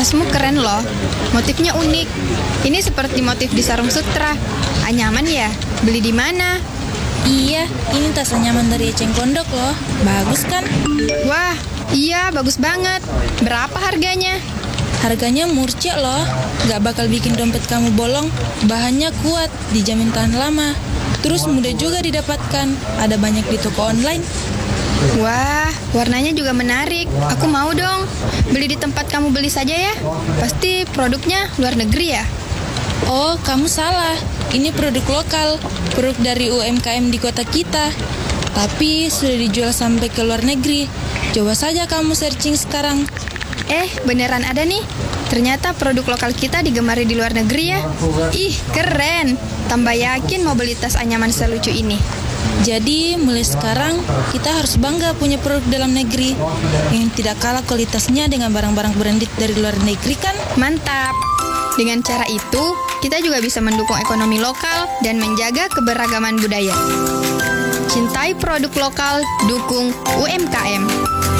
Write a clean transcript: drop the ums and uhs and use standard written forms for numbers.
Tasmu keren loh, motifnya unik. Ini seperti motif di sarung sutra. Nyaman ya? Beli di mana? Iya, ini tas anyaman dari Eceng Gondok loh. Bagus kan? Wah, iya bagus banget. Berapa harganya? Harganya murcik loh. Gak bakal bikin dompet kamu bolong. Bahannya kuat, dijamin tahan lama. Terus mudah juga didapatkan. Ada banyak di toko online. Wah, warnanya juga menarik. Aku mau dong. Beli di tempat kamu beli saja ya. Pasti produknya luar negeri ya? Oh, kamu salah. Ini produk lokal, produk dari UMKM di kota kita. Tapi sudah dijual sampai ke luar negeri. Coba saja kamu searching sekarang. Beneran ada nih. Ternyata produk lokal kita digemari di luar negeri ya. Ih, keren. Tambah yakin mau beli tas anyaman selucu ini. Jadi mulai sekarang kita harus bangga punya produk dalam negeri yang tidak kalah kualitasnya dengan barang-barang branded dari luar negeri kan? Mantap. Dengan cara itu, kita juga bisa mendukung ekonomi lokal dan menjaga keberagaman budaya. Cintai produk lokal, dukung UMKM.